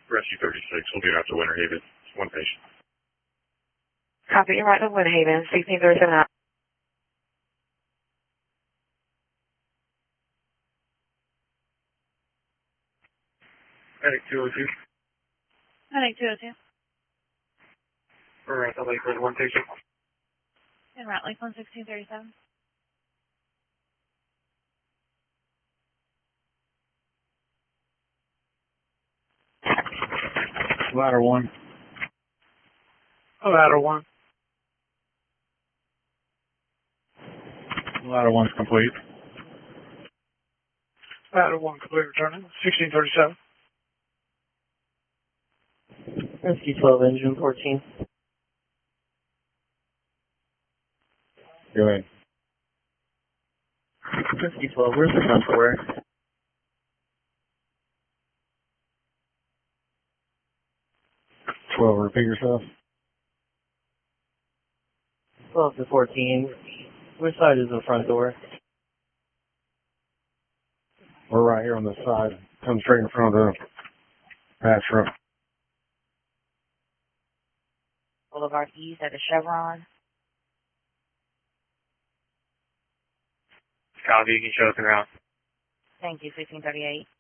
Rescue 36, we'll get out to Winter Haven. It's one patient. Copy, you're right to Winter Haven, 1637 out. Medic 202. Medic 202. We're at the Lakeland, one patient. In route Lakeland 1637. Ladder 1. Ladder 1. Ladder 1's complete. Ladder 1 complete returning. 1637. Rescue 12, engine 14. Go ahead. Rescue 12, where's the front door? Repeat yourself. 12 to 14. Which side is the front door? We're right here on the side. Come straight in front of the pass front. Boulevard East at the Chevron. Copy, you can show us around. Thank you, 1638.